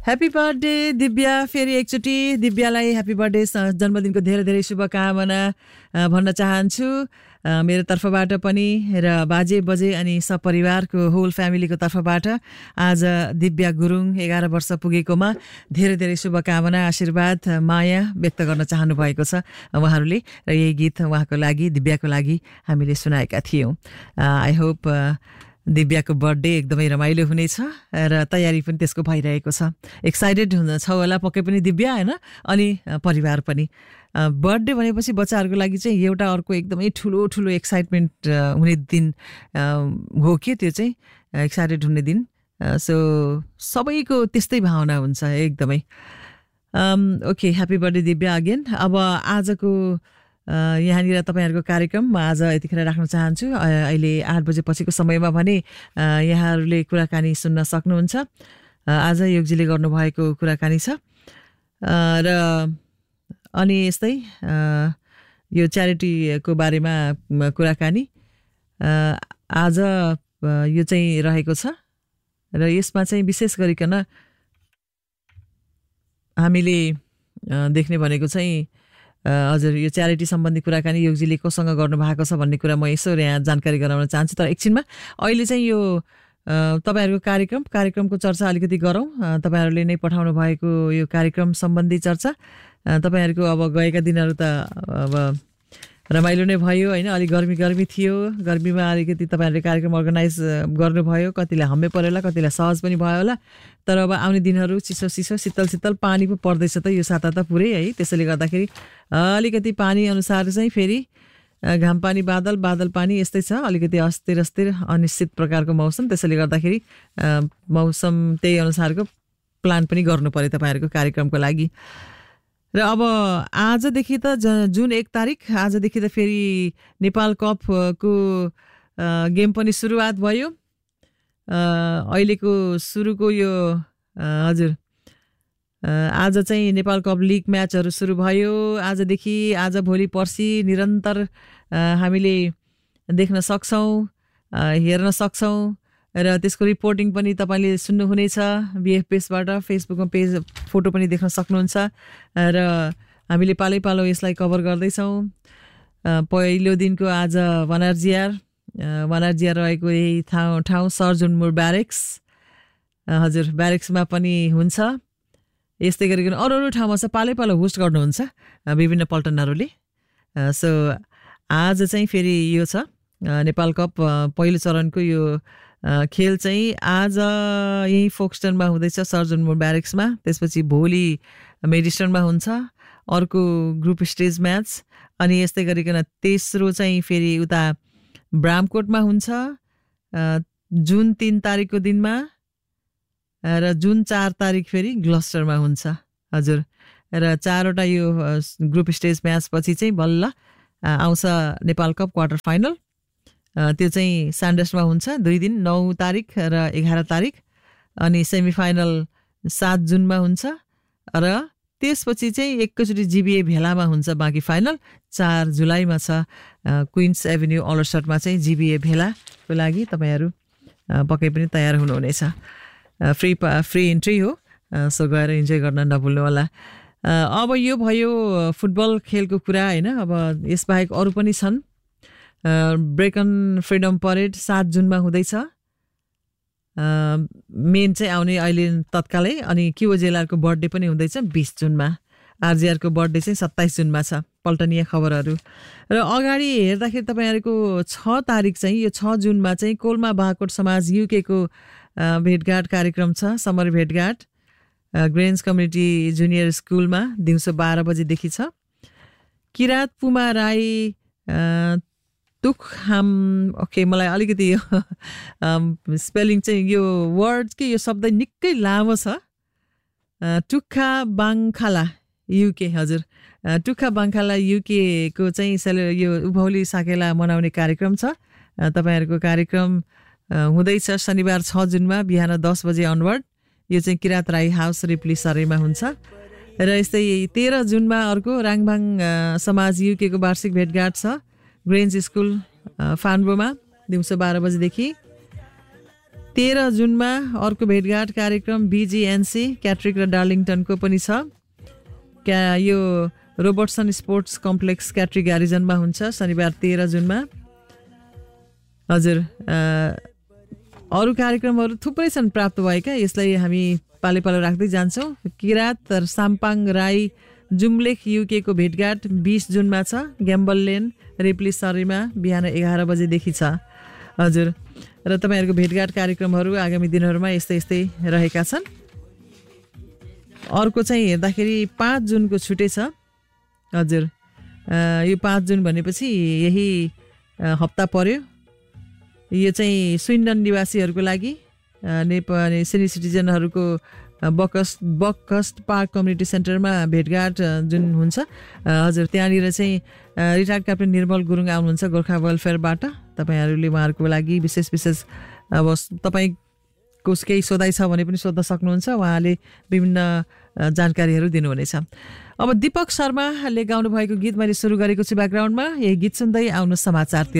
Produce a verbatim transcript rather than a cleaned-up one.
Happy birthday Divya. फेरि एकचोटि दिव्यालाई happy birthday जन्मदिनको धेरै धेरै शुभकामना भन्न चाहन्छु मेरो तर्फबाट पनि र बाजे बजे अनि सपरिवारको होल फ्यामिलीको तर्फबाट। आज दिव्या गुरुङ एघार वर्ष पुगेकोमा धेरै धेरै शुभकामना आशीर्वाद माया व्यक्त गर्न चाहनु भएको छ उहाँहरूले र यही गीत उहाँको लागि दिव्याको लागि हामीले सुनाएका थियौँ। आई होप दिव्याको बर्थडे एकदमै रमाइलो हुनेछ र तयारी पनि त्यसको भइरहेको छ। एक्साइटेड हुनुहुन्छ होला पक्कै पनि दिव्या हैन, अनि परिवार पनि। बर्थडे भनेपछि बच्चाहरूको लागि चाहिँ एउटा अर्को एकदमै ठुलो ठुलो एक्साइटमेन्ट हुने दिन हो कि त्यो चाहिँ एक्साइटेड हुने दिन। सो सबैको त्यस्तै भावना हुन्छ एकदमै। Okay, happy birthday Divya again. अब आजको यहाँनिर तपाईँहरूको कार्यक्रम म आज यतिखेर राख्न चाहन्छु। अहिले आठ बजे पछिको समयमा भने यहाँहरूले कुराकानी सुन्न सक्नुहुन्छ। आज योगजीले गर्नुभएको कुराकानी छ र अनि यस्तै यो च्यारिटीको बारेमा कुराकानी आज यो चाहिँ रहेको छ र यसमा चाहिँ विशेष गरिकन हामीले देख्ने भनेको चाहिँ हजुर यो च्यारिटी सम्बन्धी कुराकानी योगजीले कोसँग गर्नुभएको छ भन्ने कुरा म यसो यहाँ जानकारी गराउन चाहन्छु। तर एकछिनमा अहिले चाहिँ यो तपाईँहरूको कार्यक्रम कार्यक्रमको चर्चा अलिकति गरौँ। तपाईँहरूले नै पठाउनु भएको यो कार्यक्रम सम्बन्धी चर्चा। तपाईँहरूको अब गएका दिनहरू त अब रमाइलो नै भयो होइन, अलिक गर्मी गर्मी थियो। गर्मीमा अलिकति तपाईँहरूले कार्यक्रम अर्गनाइज गर्नुभयो, कतिलाई हम्मे पऱ्यो होला, कतिलाई सहज पनि भयो होला। तर अब आउने दिनहरू चिसो चिसो शीतल शीतल पानी पो पर्दैछ त यो साता त पुरै है। त्यसैले गर्दाखेरि अलिकति पानी अनुसार चाहिँ फेरि घाम पानी बादल बादल पानी यस्तै छ, अलिकति अस्थिर अस्थिर अनिश्चित प्रकारको मौसम। त्यसैले गर्दाखेरि मौसम त्यही अनुसारको प्लान पनि गर्नु पर्यो तपाईँहरूको कार्यक्रमको लागि। र अब आजदेखि त जुन एक तारिक आजदेखि त फेरि नेपाल कपको गेम पनि सुरुवात भयो। अहिलेको सुरुको यो हजुर आज चाहिँ नेपाल कप लिग म्याचहरू सुरु भयो आजदेखि। आज भोलि पर्सि निरन्तर हामीले देख्न सक्छौँ, हेर्न सक्छौँ र त्यसको रिपोर्टिङ पनि तपाईँले सुन्नुहुनेछ बिएफपेसबाट। फेसबुकमा पेज फोटो पनि देख्न सक्नुहुन्छ र हामीले पालै पालो यसलाई कभर गर्दैछौँ। पहिलो दिनको आज वानार्जियार वानार्जियार रहेको यही ठाउँ ठाउँ सर्जुनमुर ब्यारेक्स हजुर ब्यारेक्समा पनि हुन्छ। यस्तै गरिकन अरू अरू ठाउँमा चाहिँ पालै पालो होस्ट गर्नुहुन्छ विभिन्न पल्टनहरूले। सो आज चाहिँ फेरि यो छ नेपाल कप पहिलो चरणको यो खेल चाहिँ आज यही फोक्सटनमा हुँदैछ सर्जुनमुर ब्यारेक्समा। त्यसपछि भोलि मेडिसनमा हुन्छ अर्को ग्रुप स्टेज म्याच। अनि यस्तै गरिकन तेस्रो चाहिँ फेरि उता ब्रामकोटमा हुन्छ जुन तिन तारिकको दिनमा र जुन चार तारिक फेरि ग्लस्टरमा हुन्छ हजुर। र चारवटा यो ग्रुप स्टेज म्याच पछि चाहिँ बल्ल आउँछ नेपाल कप क्वार्टर फाइनल। त्यो चाहिँ स्यान्डर्समा हुन्छ दुई दिन नौ तारिक र एघार तारिक। अनि सेमिफाइनल सात जुनमा हुन्छ र त्यसपछि चाहिँ एकैचोटि जिबिए भेलामा हुन्छ बाँकी फाइनल चार जुलाईमा छ क्विन्स एभिन्यू अलर्सटमा चाहिँ जिबिए भेलाको लागि तपाईँहरू पक्कै पनि तयार हुनुहुनेछ। फ्री फ्री इन्ट्री हो, सो गएर इन्जोय गर्न नभुल्नु होला। अब यो भयो फुटबल खेलको कुरा होइन। अब यसबाहेक अरू पनि छन्। ब्रेकन फ्रिडम परेड सात जुनमा हुँदैछ मेन चाहिँ आउने अहिले तत्कालै। अनि क्युओजेलारको बर्थडे पनि हुँदैछ बिस जुनमा। आरजिआरको बर्थडे चाहिँ सत्ताइस जुनमा छ। पल्टनीय खबरहरू र अगाडि हेर्दाखेरि तपाईँहरूको छ तारिक चाहिँ यो छ जुनमा चाहिँ कोलमा बाहकोट समाज युकेको भेटघाट कार्यक्रम छ। समर भेटघाट ग्रेन्स कम्युनिटी जुनियर स्कुलमा दिउँसो बाह्र बजेदेखि छ। किरात पुमा राई तुखहाम ओके मलाई अलिकति यो स्पेलिङ चाहिँ यो वर्ड के यो शब्द निकै लामो छ। टुक्खा बाङखाला युके हजुर टुक्खा बाङखाला युके को चाहिँ सेले यो उभौली साकेला मनाउने कार्यक्रम छ। तपाईँहरूको कार्यक्रम हुँदैछ शनिबार छ जुनमा बिहान दस बजे अनवर्ड। यो चाहिँ किरात राई हाउस रिप्ली सरेमा हुन्छ। र यस्तै तेह्र जुनमा अर्को राङभाङ समाज युकेको वार्षिक भेटघाट छ ग्रेन्ज स्कुल फान्बोमा दिउँसो बाह्र बजेदेखि। तेह्र जुनमा अर्को भेटघाट कार्यक्रम बिजिएनसी क्याट्रिक र डार्लिङटनको पनि छ। क्या यो रोबर्टसन स्पोर्ट्स कम्प्लेक्स क्याट्रिक ग्यारिजनमा हुन्छ शनिबार तेह्र जुनमा। हजुर, अरू कार्यक्रमहरू थुप्रै छन् प्राप्त भएका, यसलाई हामी पाले पालो राख्दै जान्छौँ। किरात र साम्पाङ राई जुम्लेख युके को भेटघाट बीस जुनमा छ, ग्याम्बल लेन रेप्ली सरीमा बिहान एघार बजेदेखि छ। हजुर, र तपाईँहरूको भेटघाट कार्यक्रमहरू आगामी दिनहरूमा यस्तै यस्तै रहेका छन्। अर्को चाहिँ हेर्दाखेरि पाँच जुनको छुट्टै छ। हजुर, यो पाँच जुन भनेपछि यही हप्ता पर्यो। यो चाहिँ स्विन्डन निवासीहरूको लागि, नेपाली सिनियर सिटिजनहरूको बकस्ट बकस्ट पार्क कम्युनिटी सेन्टरमा भेटघाट जुन हुन्छ। हजुर, त्यहाँनिर चाहिँ रिटायर्ड क्याप्टेन निर्मल गुरुङ आउनुहुन्छ गोर्खा वेलफेयरबाट। तपाईँहरूले उहाँहरूको लागि विशेष विशेष अब तपाईँको केही सोधाइ छ भने पनि सोध्न सक्नुहुन्छ, उहाँले विभिन्न जानकारीहरू दिनुहुनेछ। अब दीपक शर्माले गाउनु भएको गीत मैले सुरु गरेको छु ब्याकग्राउन्डमा। यही गीत सुन्दै आउनु समाचार।